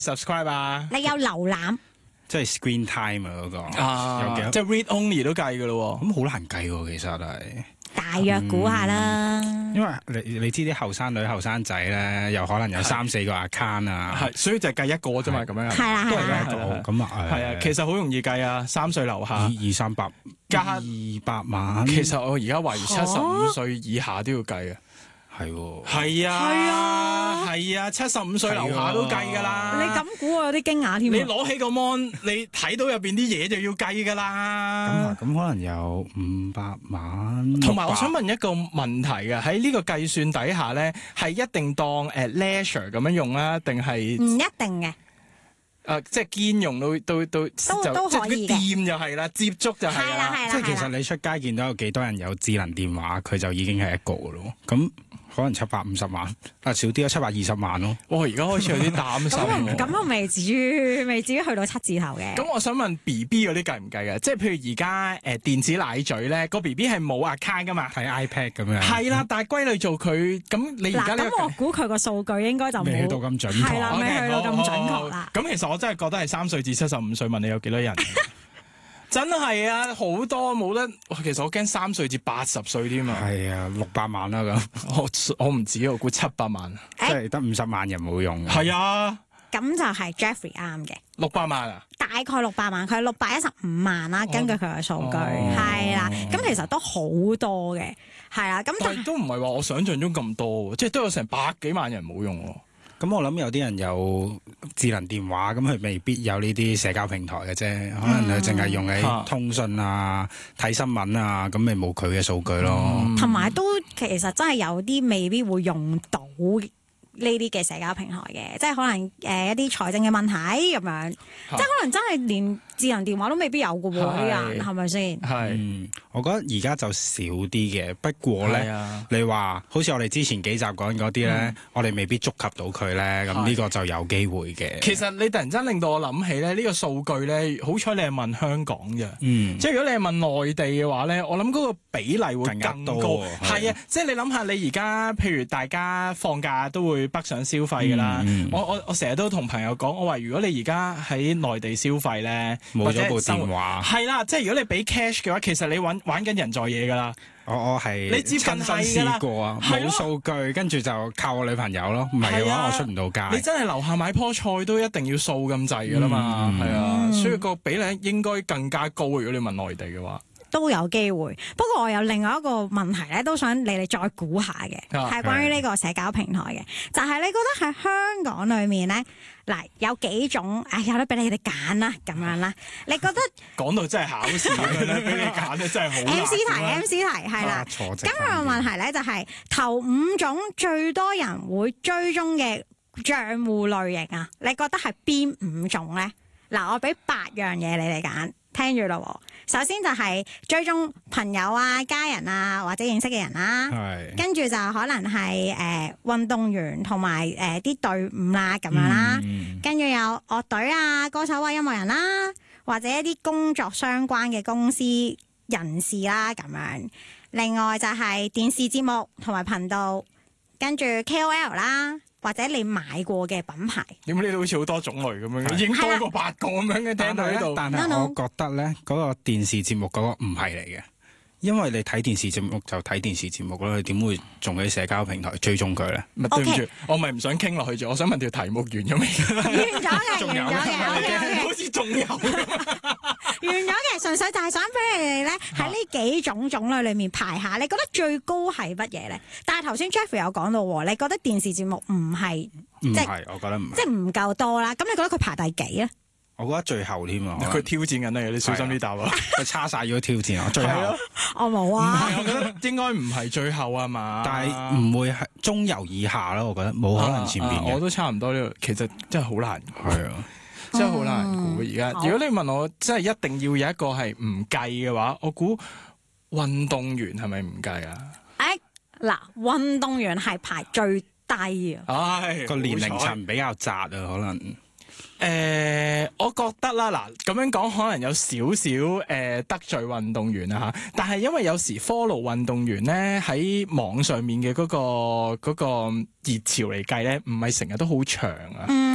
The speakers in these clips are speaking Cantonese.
subscribe 啊， 你有瀏覽， 即係 screen time 啊嗰個有幾多？ 即係 read only 都計㗎咯喎。 咁好難計喎，其實係。 大約估下啦。 因為你知啲後生女後生仔咧，又可能有3-4個 account 啊。 係，所以就係計一個啫嘛，咁樣。 係啦係啦都係計一個咁啊， 係啊，其實好容易計啊，3歲樓下。 200-300 加 200萬。 其實我而家懷疑75歲以下都要計啊。 係喎。 係啊，係啊，75歲樓下都計㗎啦。 你咁估我有啲驚訝添。 你攞起個 mon，你睇到入邊啲嘢就要計㗎啦。 咁可能有500萬。 同埋我想問一個問題嘅，喺呢個計算底下咧，係一定當leisure 咁樣用啦，定係唔一定嘅。 即係堅用都都可以嘅即係掂就係啦，接觸就係係啦啦。 係啦即係其實你出街見到有幾多人有智能電話，佢就已經係一個㗎咯。咁可能750萬，少啲咯，720萬咯。 我而家開始有啲擔心喎。 咁我未至於去到7字頭嘅。 咁我想問 B B 嗰啲計唔計嘅？即係譬如而家電子奶嘴咧，個 B B 係冇 account 噶嘛？ 睇 iPad 咁樣。 係啦，但係歸類做佢咁，你而家呢嗱，咁我估佢個數據應該就未去到咁準確。 係啦，未去到咁準確啦。 咁其實我真係覺得係3歲至75歲問你有幾多人？真係啊，好多冇得。其實我驚3歲至80歲添啊。 係啊，600萬啦咁。 我唔止，我估700萬。 即係得50萬人冇用。 係啊， 咁就係 Jeffrey 啱嘅。 600萬啊？ 大概600萬，佢係615萬啦。根據佢嘅數據，係啦。咁其實都好多嘅，係啦。咁但係都唔係話我想象中咁多喎，即係都有成百幾萬人冇用喎。 咁我諗有啲人有智能電話，咁佢未必有呢啲社交平台嘅啫，可能佢淨係用喺通訊啊、睇新聞啊，咁咪冇佢嘅數據咯。 同埋都其實真係有啲未必會用到呢啲嘅社交平台嘅，即係可能一啲財政嘅問題咁樣，即係可能真係連智能電話都未必有嘅喎，啲人係咪先？ 係， 我覺得而家就少啲嘅，不過咧，你話好似我哋之前幾集講嗰啲咧，我哋未必觸及到佢咧，咁呢個就有機會嘅。 其實你突然間令到我諗起咧，呢個數據咧，好彩你係問香港啫，即係如果你係問內地嘅話咧，我諗嗰個比例會更高。係啊，即係你諗下，你而家譬如大家放假都會北上消費㗎啦。我成日都同朋友講，我話如果你而家喺內地消費咧， 冇咗部電話， 係啦，即係如果你俾 cash 嘅話，其實你玩緊人在嘢㗎啦。 我係你接近親身試過啊，冇數據，跟住就靠我女朋友咯。唔係嘅話，我出唔到街。 你真係樓下買棵菜都一定要掃咁滯㗎啦嘛，係啊，所以個比例應該更加高。如果你問內地嘅話， 都有機會。不過我有另外一個問題咧，都想你哋再估下嘅，係關於呢個社交平台嘅，就係你覺得喺香港裏面咧，嗱有幾種，有得俾你哋揀啦，咁樣啦，你覺得講到真係考試咁樣咧，俾你揀咧真係好難。 MC 題係啦，咁個問題咧就係頭5種最多人會追蹤嘅賬戶類型啊，你覺得係邊5種咧？嗱，我俾8樣嘢你哋揀。聽住咯，首先就係追蹤朋友啊、家人啊或者認識嘅人啦，跟住就可能係運動員同埋啲隊伍啦咁樣啦，跟住有樂隊啊、歌手啊、音樂人啦，或者一啲工作相關嘅公司人士啦咁樣。另外就係電視節目同埋頻道，跟住 KOL 啦。或者你買過嘅品牌， 點解呢度好似好多種類咁樣，已經多過8個咁樣嘅，聽到呢度。 但係我覺得咧，嗰個電視節目嗰個唔係嚟嘅，因為你睇電視節目就睇電視節目啦，你點會仲喺社交平台追蹤佢咧？ 對唔住，我咪唔想傾落去住，我想問條題目完咗未？ 完咗嘅，完咗嘅， 好似仲有。 完咗嘅，純粹就係想俾你哋咧喺呢幾種種類裏面排下，你覺得最高係乜嘢咧？但係頭先 Jeffrey 有講到喎，你覺得電視節目唔係， 唔係，我覺得唔係， 即係唔夠多啦。咁你覺得佢排第幾咧？ 我覺得最後添啊！ 佢挑戰緊你，你小心啲答啊！ 佢差晒咗挑戰啊！最後我冇啊！ 我覺得應該唔係最後啊嘛， 但係唔會係中游以下咯。我覺得冇可能前邊嘅。 我都差唔多呢個，其實真係好難。 係啊。 真係好難估而家。如果你問我，真係一定要有一個係唔計嘅話，我估運動員係咪唔計啊？ 嗱，運動員係排最低啊！ 個年齡層比較窄啊，可能。 我覺得啦，嗱咁樣講可能有少少得罪運動員啊嚇，但係因為有時 follow 運動員咧喺網上面嘅嗰個熱潮嚟計咧，唔係成日都好長啊。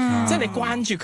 即係你關注佢